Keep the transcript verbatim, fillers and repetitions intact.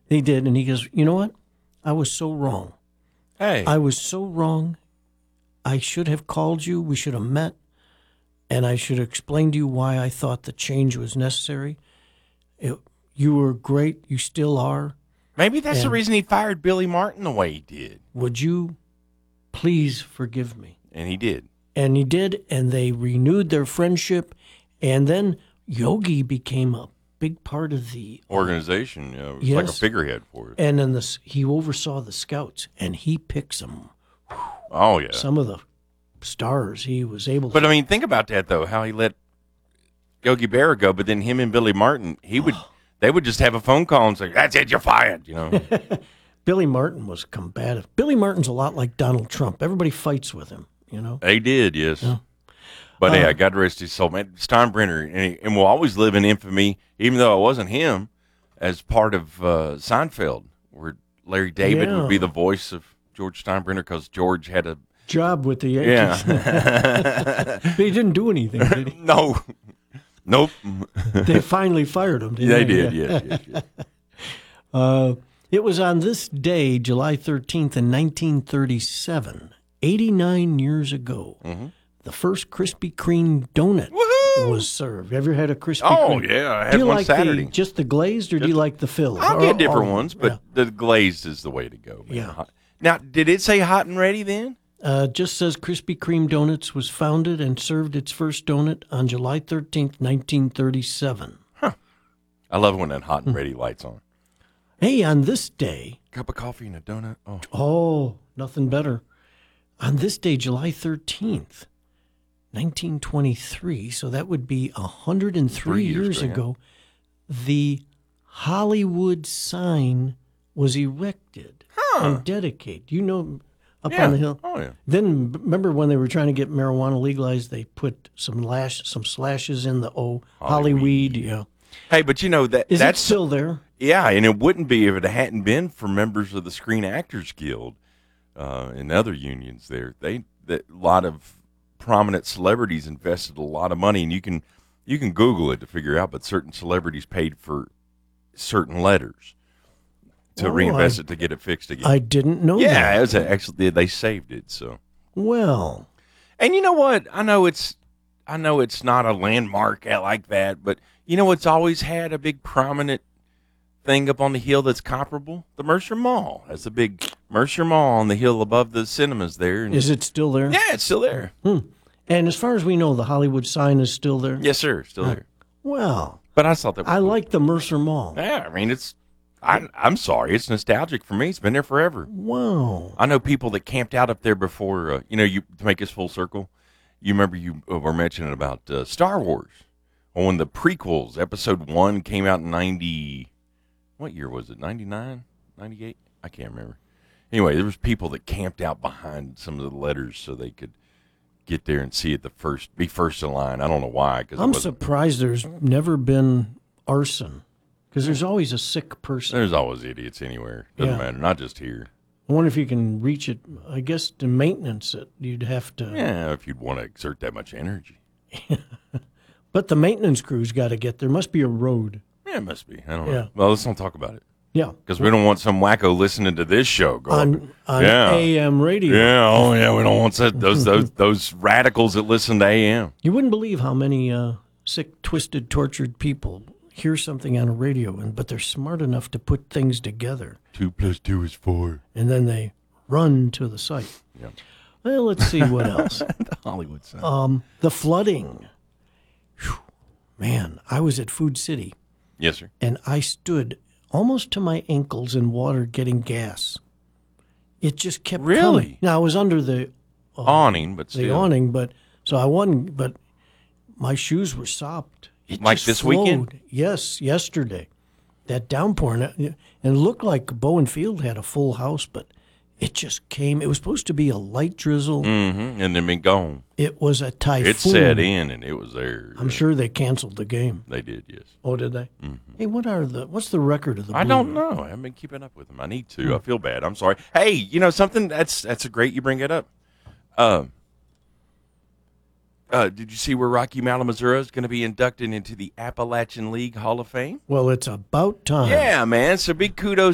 He did, and he goes, you know what? I was so wrong. Hey. I was so wrong. I should have called you. We should have met, and I should have explained to you why I thought the change was necessary. It, you were great. You still are. Maybe that's and the reason he fired Billy Martin the way he did. Would you please forgive me? And he did. And he did, and they renewed their friendship, and then Yogi became a big part of the organization. Yeah, it was yes. like a figurehead for it. And then this, he oversaw the scouts, and he picked some. Oh yeah, some of the stars he was able. But to. I mean, think about that though. How he let Yogi Berra go, but then him and Billy Martin, he would they would just have a phone call and say, "That's it, you're fired." You know. Billy Martin was combative. Billy Martin's a lot like Donald Trump. Everybody fights with him. You know. They did, yes. Yeah. But uh, hey, God rest his soul, man. Steinbrenner, and, he, and will always live in infamy, even though it wasn't him, as part of uh, Seinfeld, where Larry David yeah. would be the voice of George Steinbrenner because George had a job with the Yankees. Yeah. But he didn't do anything, did he? No. Nope. They finally fired him, didn't they? They did, yes, yes, yes. uh, it was on this day, July thirteenth in nineteen thirty-seven, eighty-nine years ago, mm-hmm. the first Krispy Kreme donut Woohoo! was served. Have you ever had a Krispy Oh, Kreme? yeah, I had do you one like Saturday. The, just the glazed, or just do you like the filled? I'll or, get different or, ones, but yeah. the glazed is the way to go. Man. Yeah. Now, did it say hot and ready then? Uh, just says Krispy Kreme Donuts was founded and served its first donut on July thirteenth, nineteen thirty-seven. Huh. I love when that hot and ready light's on. Hey, on this day... Cup of coffee and a donut. Oh, oh nothing better. On this day, July thirteenth, nineteen twenty-three, so that would be one hundred three Three years years ago, ago, the Hollywood sign was erected Huh. and dedicated. You know, up yeah. on the hill. Oh, yeah. Then remember when they were trying to get marijuana legalized, they put some lash, some slashes in the oh Hollyweed. Yeah. Hey, but you know that Is that's it still there? Yeah, and it wouldn't be if it hadn't been for members of the Screen Actors Guild uh, and other unions. There, they that a lot of prominent celebrities invested a lot of money, and you can you can Google it to figure out. But certain celebrities paid for certain letters to Oh, reinvest I- it to get it fixed again. I didn't know yeah, that. it was a, actually they saved it. So, Well, and you know what? I know it's I know it's not a landmark like that, but you know it's always had a big prominent thing up on the hill that's comparable. The Mercer Mall has a big Mercer Mall on the hill above the cinemas there. And is it still there? yeah, it's still there. Hmm. And as far as we know, the Hollywood sign is still there? Yes, sir, still there. Well, But I thought that was I cool. like the Mercer Mall. Yeah, I mean it's. I, I'm sorry, it's nostalgic for me. It's been there forever. Wow. I know people that camped out up there before. Uh, you know, you to make us full circle. You remember you uh, were mentioning about uh, Star Wars. Well, when the prequels, Episode One, came out in ninety. What year was it? ninety-nine? ninety-eight? I can't remember. Anyway, there was people that camped out behind some of the letters so they could get there and see it the first, be first in line. I don't know why. Cause I'm surprised there's never been arson, because there's always a sick person. There's always idiots anywhere. Doesn't Yeah. matter. Not just here. I wonder if you can reach it. I guess to maintenance it, you'd have to. Yeah, if you'd want to exert that much energy. But the maintenance crew's got to get there. Must be a road. Yeah, it must be. I don't Yeah. know. Well, let's not talk about it. Yeah. Because we don't want some wacko listening to this show. Going, On, on yeah. A M radio. Yeah, oh yeah, we don't want that, those those those radicals that listen to A M. You wouldn't believe how many uh, sick, twisted, tortured people hear something on a radio, and but they're smart enough to put things together. Two plus two is four. And then they run to the site. Yeah. Well, let's see what else. The Hollywood sign. Um, the flooding. Whew. Man, I was at Food City, Yes, sir. and I stood almost to my ankles in water getting gas. It just kept Really? coming. Now, I was under the uh, Awning, but the still. awning, but so I wasn't. But my shoes were sopped. It Like just this flowed. weekend? Yes, yesterday. That downpour, and it, and it looked like Bowen Field had a full house, but it just came. It was supposed to be a light drizzle. Mm-hmm. And then been gone. It was a typhoon. It set in, and it was there. I'm sure they canceled the game. They did, yes. Oh, did they? Mm-hmm. Hey, what are the? What's the record of the? I Blue don't Ridge? know. I haven't been keeping up with them. I need to. I feel bad. I'm sorry. Hey, you know something? That's that's a great you bring it up. Um. Uh, did you see where Rocky Mountain, Missouri is going to be inducted into the Appalachian League Hall of Fame? Well, it's about time. Yeah, man. So big kudos